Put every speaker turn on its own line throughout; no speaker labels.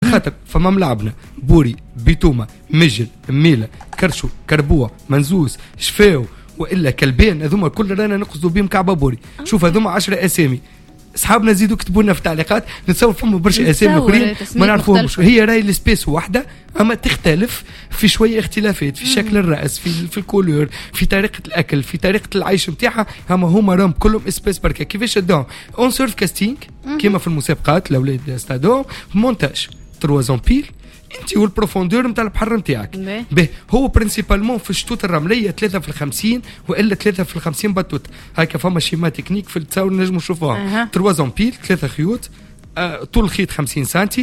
خاطر فما ملعبنا بوري بيتوما مجل ميله كرشو كربوع منزوس شفاو والا كلبين هذوما كل رانا نقصدوا بهم كعبه بوري. شوف هذوما 10 اسامي اصحابنا زيدوا كتبوا لنا في التعليقات نتصور فما برشا اسامي اخرين ما نعرفوهمش. هي راي السبيس واحده اما تختلف في شويه اختلافات في شكل الراس في الكولور في طريقه الاكل في طريقه العيش نتاعها. هما راهم كلهم اسبيس بركه. كيفاش شدوهم اون سيرف كاستينغ كيما في المسابقات الاولاد استادوهم مونتاج 3 زومبيل انت والبروفوندور نتاع البحر نتاعك به. هو برينسيبالمون في الشتوت الرمليه 3 في 50 والا 3 في 50 بطوط. هكا فما شيما تكنيك في التصاور نجموا نشوفوها 3 زومبيل 3 خيوط طول الخيط 50 سنتي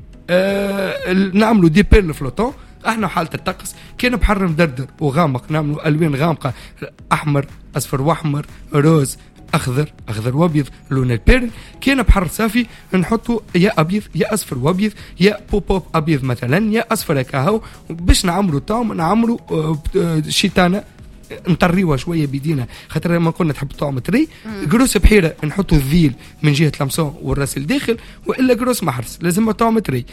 نعملوا دي بيرل فلوتون. احنا حاله الطقس كان بحر مدردر وغامق نعملوا الوان غامقه احمر اصفر واحمر روز اخضر وابيض لون البيرل. كان بحر صافي نحطوا يا ابيض يا اصفر وابيض يا بوب ابيض مثلا يا اصفر كهو باش نعملوا طعم نعملوا شيطانه نطريوها شويه بيدينا خاطر ما كنا نحب طعم طري. قروس بحيره نحطوا الذيل من جهه لمسون والراس الداخل والا قروس محرس لازم طعم طري.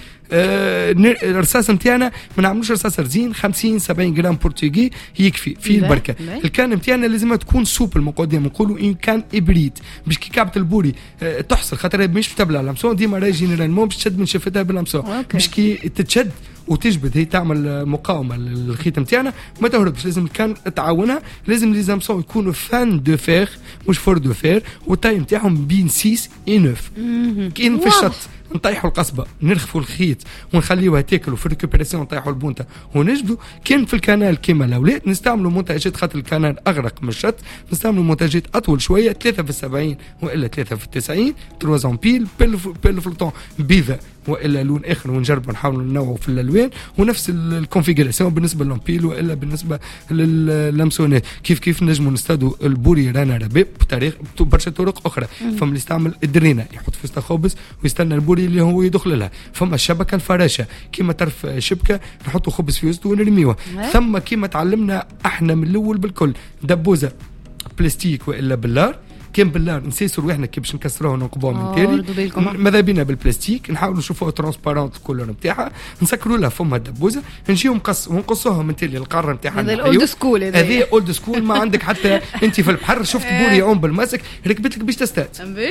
الرصاص نتاعنا ما نعملوش رصاص رزين 50 70 جرام برتقالي يكفي في البركه. الكان نتاعنا لازم تكون سوبل من قدام نقولوا ان كان ابريد باش كي كعبه البوري تحصل خاطر مش تبلع لمسون ديما راي جينيرالمون باش تشد من شفتها باللمسون باش كي تتشد وتجبد هي تعمل مقاومه للخيط نتاعنا ما تهربش. لازم كان تعاونها لازم لي زامسون يكونوا فان دو فير مش فور دو فير والتاي نتاعهم بين 6 و 9 كاين في الشط نطيحوا القصبه نرخفوا الخيط ونخليوها تاكل وفي الريكوبيراسيون نطيحوا البونته ونجبدوا. كان في الكنال كيما الاولاد نستعملوا منتجات خاطر الكنال اغرق من الشط نستعملوا منتجات اطول شويه 3 في 70 والا 3 في 90 3 زومبيل بيل فلوتون بيضه والا لون اخر ونجربوا نحاولوا ننوعوا في الالوان ونفس الكونفيغوراسيون بالنسبه للامبيل والا بالنسبه لللمسونات. كيف نجموا نستادوا البوري رانا رباب بطريقه برشا طرق اخرى. فما اللي يستعمل الدرينه يحط في خبز ويستنى البوري اللي هو يدخل لها. فما الشبكه الفراشه كيما طرف شبكه نحطوا خبز في وسطه ونرميوه. ثم كيما تعلمنا احنا من الاول بالكل دبوزه بلاستيك والا بلار. كان باللار نسيسوا روحنا كي باش نكسروها وننقبوها من تالي ماذا بينا بالبلاستيك نحاولوا نشوفوها ترانسبارونت الكولور نتاعها نسكروا لها فمها الدبوزه نجيو ونقصوها من تالي القاره نتاعها.
هذا الاولد سكول
هذه اولد سكول ما عندك حتى انت في البحر شفت بوري يعوم بالماسك ركبت لك باش تستات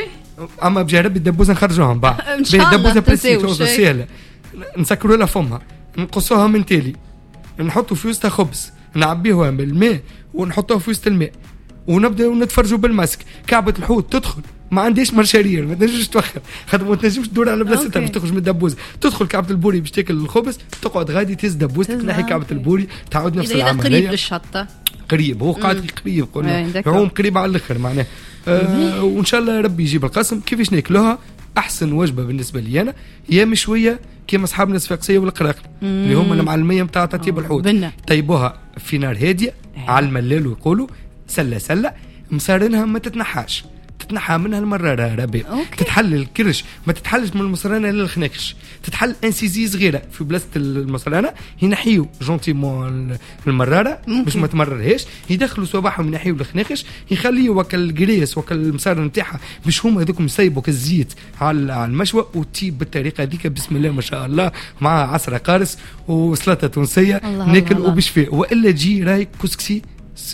اما بجرب الدبوزه نخرجوها بعد الدبوزه بلاستيك سهله نسكروا لها فمها نقصوها من تالي نحطوا في وسطها خبز نعبيوها بالماء ونحطوها في وسط الماء ونبدا نتفرجوا بالماسك. كعبه الحوت تدخل ما عنديش مرشارير ما تنجمش توخر خاطر ما تنجمش تدور على بلاصتها باش تخرج من الدبوزه. تدخل كعبه البوري باش تاكل الخبز تقعد غادي تهز دبوزتك تنحي كعبه البوري تعاود نفس العمليه.
قريب للشطه قريب
هو قاعد قريب يعوم قريب على الاخر معناه وان شاء الله ربي يجيب القسم. كيفاش ناكلوها احسن وجبه بالنسبه لي انا هي مشويه كيما اصحابنا الصفاقسيه والقراقله اللي هم المعلميه نتاع تطيب الحوت طيبوها في نار هاديه على الملال ويقولوا سله مصارنها ما تتنحاش تتنحى منها المراره ربي تتحل الكرش ما تتحلش من المصرانه للخناكش تتحل انسيزي صغيره في بلاصه المصرانه ينحيوا جونتيمون المراره باش ما تمررهاش يدخلوا صباحهم ينحيوا الخناكش يخليوا وكل الجريس وكل المصارنه نتاعها باش هما هذوك يسيبوا كالزيت على المشوى وتجيب بالطريقه هذيك بسم الله ما شاء الله مع عصره قارص وسلطه تونسيه ناكل وبشفاء والا تجي رايك كسكسي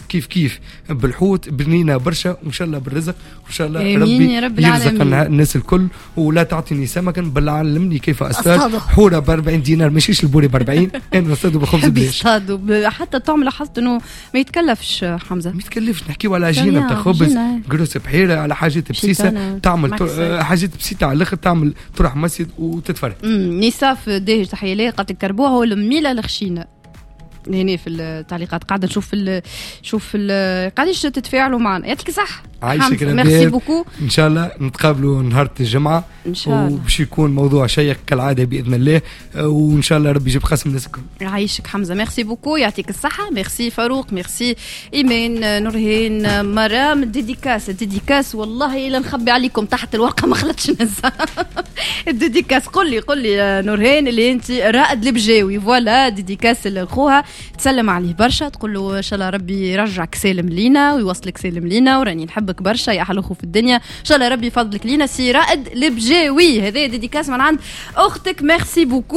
كيف بالحوت بنينا برشا وان شاء الله بالرزق وان شاء الله ربي يرزق الناس الكل. ولا تعطيني سمكا بل علمني كيف اصطاد حوره ب 40 دينار ماشيش البوري ب 40 انا نصطادوا بالخبز بلاش.
حتى الطعم لاحظت انه ما يتكلفش حمزه ما
يتكلفش نحكيو على عجينه نتاع خبز قروس بحيره على حاجات بسيسه تعمل حاجات بسيطه على الاخر تعمل طرح مسيد وتتفرج.
نصاف داهج تحيه ليه قالت الكربوها هو الميله الخشينه هنا في التعليقات قاعده نشوف قاعدين تتفاعلوا معنا. يعطيك صح
عايشك
ميرسي بوكو.
ان شاء الله نتقابلوا نهار الجمعه
ان شاء الله
وباش يكون موضوع شيق كالعاده باذن الله وان شاء الله ربي يجيب قسم الناس الكل.
عايشك حمزه ميرسي بوكو يعطيك الصحه. ميرسي فاروق ميرسي ايمان نورهين مرام. ديديكاس والله الا نخبي عليكم تحت الورقه ما خلطش نهزها الديديكاس قل لي نورهين اللي انت رائد البجاوي فوالا ديديكاس لاخوها تسلم عليه برشا تقول له ان شاء الله ربي يرجعك سالم لينا ويوصلك سالم لينا وراني نحبك برشا يا احلى اخو في الدنيا ان شاء الله ربي يفضلك لينا سي رائد البجاوي. هذا ديديكاس من عند اختك ميرسي بوكو.